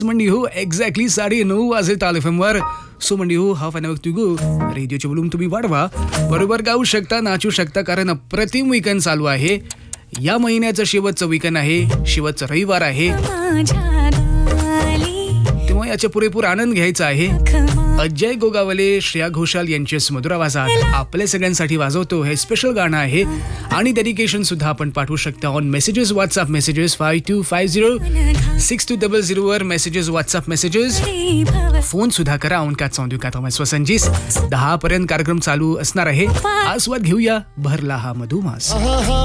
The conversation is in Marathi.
मंडी हो एक्झॅक्टली 9:30 वाजत आले FM वर. सो मंडी हो half an our go. रेडिओचे volume तुम्ही वाढवा. बरोबर गाऊ शकता, नाचू शकता, कारण अप्रतिम वीकेंड चालू आहे. या महिन्याचं शेवटचं वीकेंड आहे, शेवटचं रविवार आहे, तेव्हा याचा पुरेपूर आनंद घ्यायचा आहे. अजय गोगावले, श्रेया घोषाल यांच्या सुमधुर आवाजात आपल्या सगळ्यांसाठी वाजवतो हे स्पेशल गाणं आहे. आणि डेडिकेशन सुद्धा आपण पाठवू शकता ऑन मेसेजेस, व्हॉट्सअप मेसेजेस 52506200 वर मेसेजेस, व्हॉट्सअप मेसेजेस. फोन सुद्धा करा ऑन 414 10 पर्यंत कार्यक्रम चालू असणार आहे. आस्वाद घेऊया भरला हा मधुमास.